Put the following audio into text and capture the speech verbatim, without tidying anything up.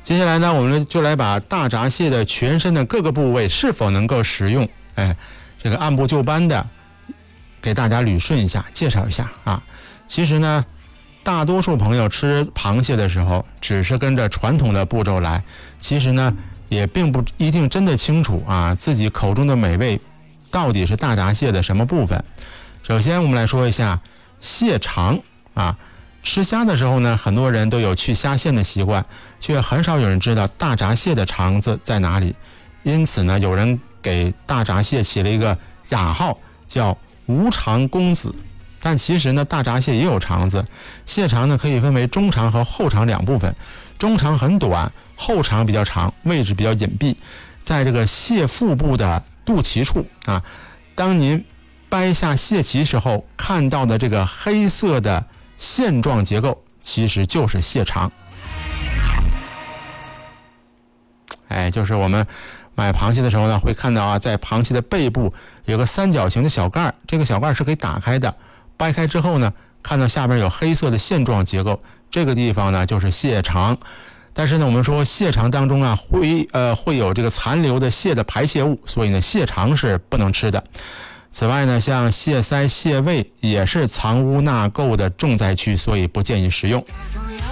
接下来呢，我们就来把大闸蟹的全身的各个部位是否能够食用，哎，这个按部就班的给大家捋顺一下，介绍一下啊。其实呢，大多数朋友吃螃蟹的时候，只是跟着传统的步骤来，其实呢，也并不一定真的清楚啊，自己口中的美味到底是大闸蟹的什么部分。首先，我们来说一下蟹肠啊。吃虾的时候呢，很多人都有去虾线的习惯，却很少有人知道大闸蟹的肠子在哪里。因此呢，有人给大闸蟹起了一个雅号，叫无肠公子。但其实呢，大闸蟹也有肠子。蟹肠呢可以分为中肠和后肠两部分，中肠很短，后肠比较长，位置比较隐蔽，在这个蟹腹部的肚脐处啊。当您掰下蟹鳍时候看到的这个黑色的线状结构，其实就是蟹肠。哎，就是我们买螃蟹的时候呢，会看到啊，在螃蟹的背部有个三角形的小盖，这个小盖是可以打开的。掰开之后呢，看到下边有黑色的线状结构，这个地方呢就是蟹肠。但是呢，我们说蟹肠当中啊，会呃会有这个残留的蟹的排泄物，所以呢，蟹肠是不能吃的。此外呢，像蟹腮、蟹胃也是藏污纳垢的重灾区，所以不建议食用。